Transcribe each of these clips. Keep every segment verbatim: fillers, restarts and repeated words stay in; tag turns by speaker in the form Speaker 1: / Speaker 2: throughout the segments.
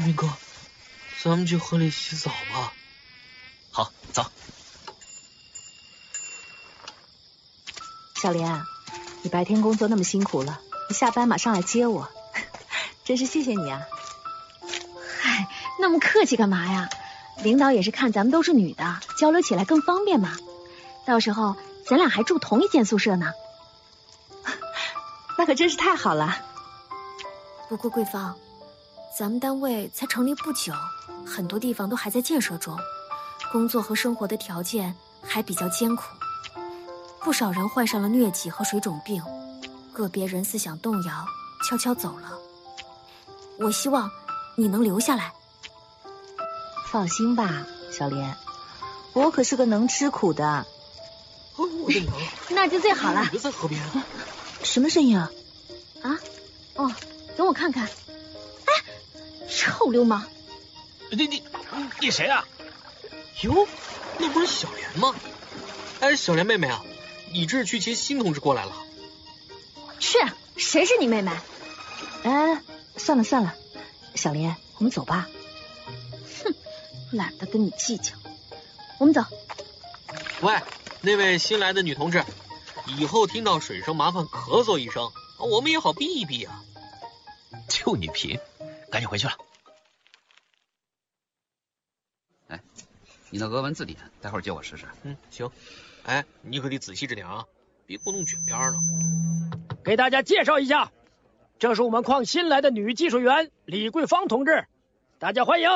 Speaker 1: 明哥，咱们去河里洗澡吧。
Speaker 2: 好，走。
Speaker 3: 小莲，你白天工作那么辛苦了，你下班马上来接我，真是谢谢你啊。
Speaker 4: 嗨，那么客气干嘛呀？领导也是看咱们都是女的，交流起来更方便嘛。到时候咱俩还住同一间宿舍呢。
Speaker 3: 那可真是太好了。
Speaker 5: 不过桂芳，咱们单位才成立不久，很多地方都还在建设中，工作和生活的条件还比较艰苦，不少人患上了疟疾和水肿病，个别人思想动摇，悄悄走了。我希望你能留下来。
Speaker 3: 放心吧，小莲，我可是个能吃苦的。
Speaker 1: 哦，我的娘！
Speaker 4: 那就最好了。
Speaker 1: 女的在河边。
Speaker 3: 什么声音啊？
Speaker 4: 啊？哦，等我看看。哎，臭流氓！
Speaker 2: 你你你谁啊？
Speaker 1: 哟，那不是小莲吗？哎，小莲妹妹啊，你这是去接新同志过来了？
Speaker 4: 是，谁是你妹妹？
Speaker 3: 哎，算了算了，小莲，我们走吧。
Speaker 4: 哼，懒得跟你计较。我们走。
Speaker 1: 喂，那位新来的女同志，以后听到水声麻烦咳嗽一声，我们也好避一避啊。
Speaker 2: 就你贫，赶紧回去了。
Speaker 6: 哎，你那俄文字典，待会儿借我试试。
Speaker 1: 嗯，行。哎，你可得仔细着点啊，别给我弄卷边了。
Speaker 7: 给大家介绍一下，这是我们矿新来的女技术员李桂芳同志，大家欢迎。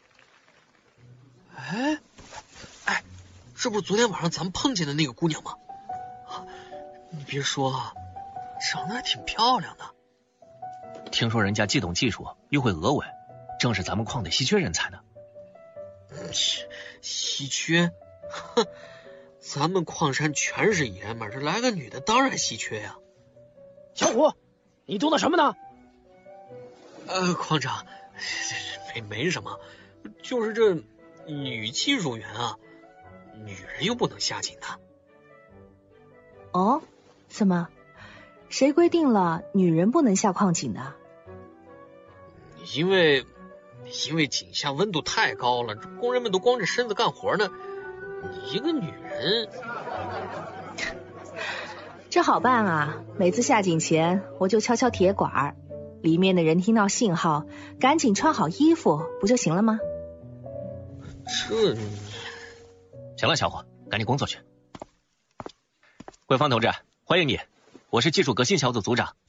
Speaker 1: 哎，哎，这不是昨天晚上咱们碰见的那个姑娘吗？啊，你别说啊，长得还挺漂亮的。
Speaker 2: 听说人家既懂技术又会俄文，正是咱们矿的稀缺人才呢。
Speaker 1: 切，稀缺？哼，咱们矿山全是爷们儿，这来个女的当然稀缺呀。
Speaker 7: 小虎，你读的什么呢？
Speaker 1: 呃，矿长，没没什么，就是这女技术员啊，女人又不能下井的。
Speaker 3: 哦，怎么？谁规定了女人不能下矿井的？
Speaker 1: 因为因为井下温度太高了，这工人们都光着身子干活呢。你一个女人，
Speaker 3: 这好办啊！每次下井前，我就敲敲铁管，里面的人听到信号，赶紧穿好衣服，不就行了吗？
Speaker 1: 这……
Speaker 2: 行了，小伙，赶紧工作去。桂芳同志，欢迎你，我是技术革新小组组长